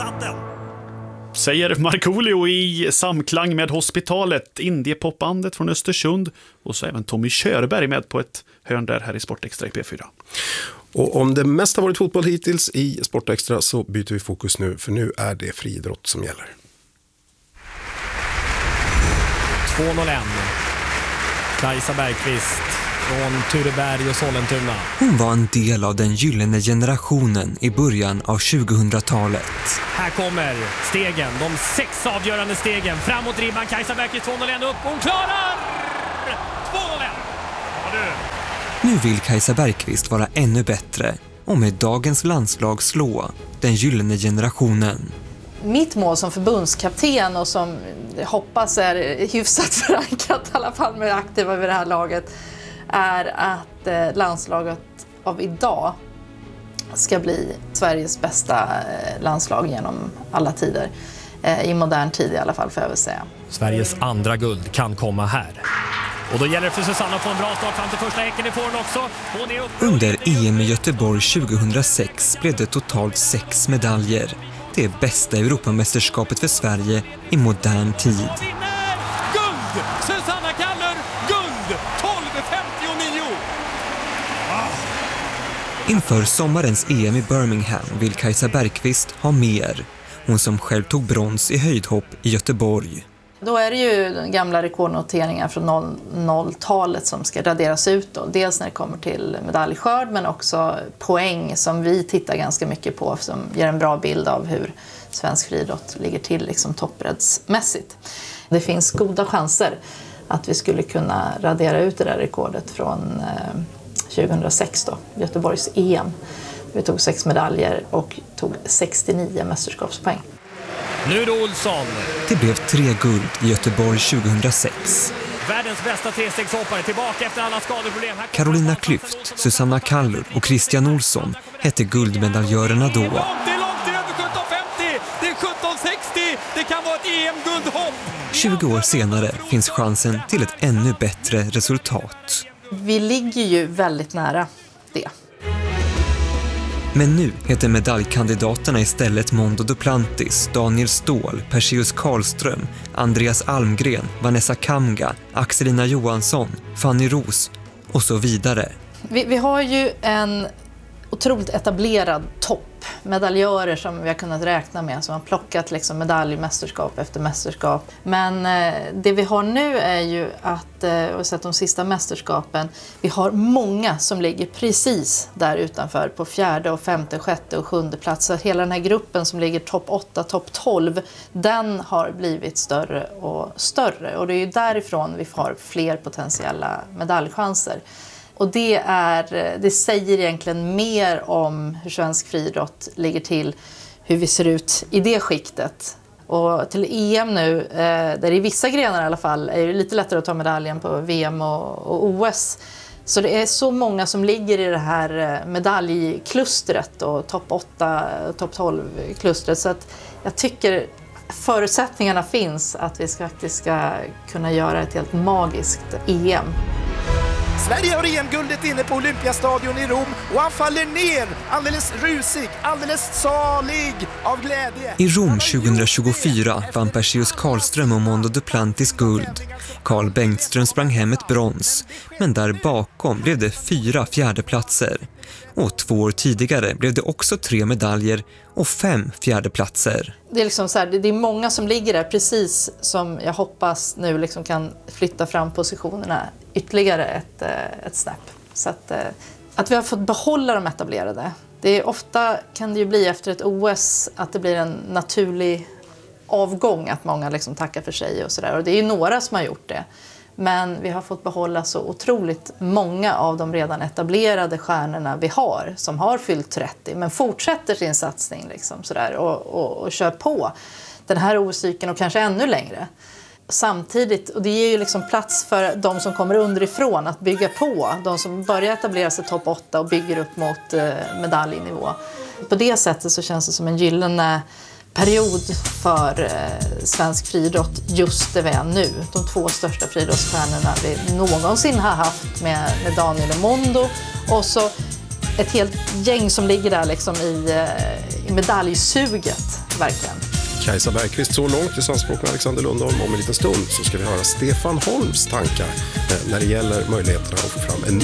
satt den! Säger Markoolio i samklang med Hospitalet, indiepopbandet från Östersund, och så även Tommy Körberg med på ett hörn där här i Sportextra i P4. Och om det mest har varit fotboll hittills i Sportextra så byter vi fokus nu, för nu är det friidrott som gäller. 2-0. Kajsa Bergqvist från Tureberg och Sollentuna. Hon var en del av den gyllene generationen i början av 2000-talet. Här kommer stegen, de 6 avgörande stegen. Framåt ribban, Kajsa Bergqvist 2-0 upp. Hon klarar 2-0. Nu vill Kajsa Bergqvist vara ännu bättre och med dagens landslag slå den gyllene generationen. Mitt mål som förbundskapten och som hoppas är hyfsat förankrat i alla fall med aktiva vid det här laget är att landslaget av idag ska bli Sveriges bästa landslag genom alla tider. I modern tid i alla fall, får jag väl säga. Sveriges andra guld kan komma här. Och då gäller det för Susanna att få en bra start fram till första häcken. Det får hon också. Hon är uppe. Under EM i Göteborg 2006 blev det totalt 6 medaljer. Det är bästa Europamästerskapet för Sverige i modern tid. Vinner! Guld! Susanna Kallur! Guld! 12.59! Inför sommarens EM i Birmingham vill Kajsa Bergqvist ha mer. Hon som själv tog brons i höjdhopp i Göteborg. Då är det ju gamla rekordnoteringar från 00-talet som ska raderas ut då. Dels när det kommer till medaljskörd men också poäng som vi tittar ganska mycket på som ger en bra bild av hur svensk friidrott ligger till liksom toppbreddsmässigt. Det finns goda chanser att vi skulle kunna radera ut det där rekordet från 2006 då, Göteborgs EM. Vi tog 6 medaljer och tog 69 mästerskapspoäng. Nu är det Olsson. Det blev 3 guld i Göteborg 2006. Världens bästa trestegshoppare tillbaka efter alla skadeproblem. Carolina Klüft, Susanna Kallur och Christian Olsson hette guldmedaljörerna då. Det är långt över 17.50. Det är 17.60. Det kan vara ett EM-guldhopp. 20 år senare finns chansen till ett ännu bättre resultat. Vi ligger ju väldigt nära det. Men nu heter medaljkandidaterna istället Mondo Duplantis, Daniel Ståhl, Perseus Karlström, Andreas Almgren, Vanessa Kamga, Axelina Johansson, Fanny Ros och så vidare. Vi har ju en otroligt etablerad topp. Medaljörer som vi har kunnat räkna med som har plockat liksom medaljmästerskap efter mästerskap. Men det vi har nu är ju att, och sett de sista mästerskapen, vi har många som ligger precis där utanför på 4:e, 5:e, 6:e och 7:e plats. Så hela den här gruppen som ligger topp 8, topp 12, den har blivit större och större. Och det är ju därifrån vi har fler potentiella medaljchanser. Och det säger egentligen mer om hur svensk friidrott ligger till, hur vi ser ut i det skiktet. Och till EM nu, där det i vissa grenar i alla fall är det lite lättare att ta medaljen på VM och OS. Så det är så många som ligger i det här medaljklustret och topp 8, topp 12-klustret. Så att jag tycker förutsättningarna finns att vi faktiskt ska kunna göra ett helt magiskt EM. Sverige har EM-guldet inne på Olympiastadion i Rom och han faller ner alldeles rusig, alldeles salig av glädje. I Rom 2024 vann Perseus Karlström och Mondo Duplantis guld. Carl Bengtström sprang hem ett brons, men där bakom blev det 4 fjärdeplatser. Och 2 år tidigare blev det också 3 medaljer och 5 fjärdeplatser. Det är liksom så här, det är många som ligger där precis som jag hoppas nu liksom kan flytta fram positionerna ytterligare ett snäpp. Så att vi har fått behålla de etablerade. Det är ofta kan det ju bli efter ett OS att det blir en naturlig avgång, att många liksom tackar för sig och sådär. Och det är ju några som har gjort det. Men vi har fått behålla så otroligt många av de redan etablerade stjärnorna vi har, som har fyllt 30 men fortsätter sin satsning liksom sådär, och kör på den här OS-cykeln och kanske ännu längre. Samtidigt, och det ger ju liksom plats för de som kommer underifrån att bygga på, de som börjar etablera sig topp 8 och bygger upp mot medaljnivå. På det sättet så känns det som en gyllene period för svensk friidrott just det vi är nu. De 2 största friidrottsstjärnorna vi någonsin har haft med Daniel och Mondo, och så ett helt gäng som ligger där liksom i medaljsuget, verkligen. Kajsa Bergqvist så långt i samspråk med Alexander Lundholm. Om en liten stund så ska vi höra Stefan Holms tankar när det gäller möjligheterna att få fram en